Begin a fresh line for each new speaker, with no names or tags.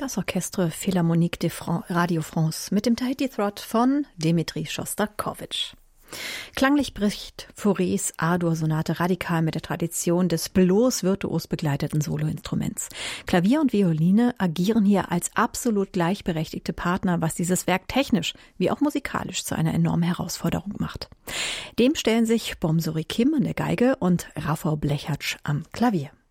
Das Orchestre Philharmonique de Radio France mit dem Tahiti-Throt von Dmitri Schostakowitsch. Klanglich bricht Faurés A-Dur-Sonate radikal mit der Tradition des bloß virtuos begleiteten Soloinstruments. Klavier und Violine agieren hier als absolut gleichberechtigte Partner, was dieses Werk technisch wie auch musikalisch zu einer enormen Herausforderung macht. Dem stellen sich Bomsori Kim an der Geige und Rafał Blechatsch am Klavier.